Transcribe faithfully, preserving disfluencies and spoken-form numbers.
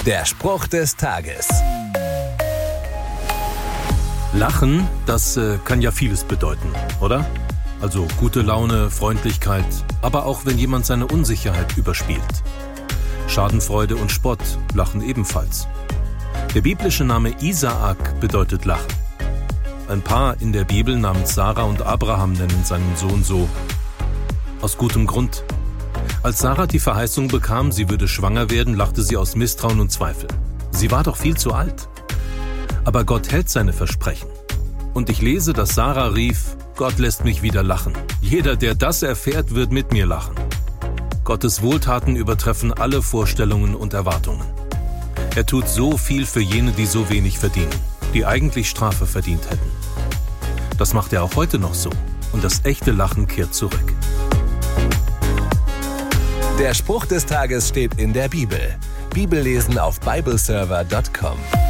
Der Spruch des Tages. Lachen, das äh, kann ja vieles bedeuten, oder? Also gute Laune, Freundlichkeit, aber auch wenn jemand seine Unsicherheit überspielt. Schadenfreude und Spott lachen ebenfalls. Der biblische Name Isaak bedeutet Lachen. Ein Paar in der Bibel namens Sarah und Abraham nennen seinen Sohn so. Aus gutem Grund. Als Sarah die Verheißung bekam, sie würde schwanger werden, lachte sie aus Misstrauen und Zweifel. Sie war doch viel zu alt. Aber Gott hält seine Versprechen. Und ich lese, dass Sarah rief, Gott lässt mich wieder lachen. Jeder, der das erfährt, wird mit mir lachen. Gottes Wohltaten übertreffen alle Vorstellungen und Erwartungen. Er tut so viel für jene, die so wenig verdienen, die eigentlich Strafe verdient hätten. Das macht er auch heute noch so. Und das echte Lachen kehrt zurück. Der Spruch des Tages steht in der Bibel. Bibellesen auf bibleserver punkt com.